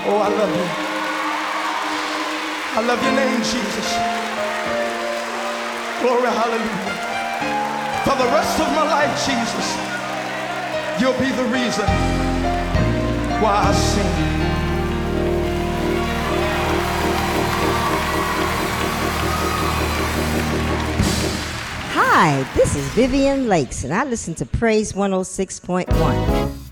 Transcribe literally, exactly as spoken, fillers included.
Oh, I love you. I love your name, Jesus. Glory, hallelujah. For the rest of my life, Jesus, you'll be the reason why I sing. Hi, this is Vivian Lakes, and I listen to Praise one oh six point one.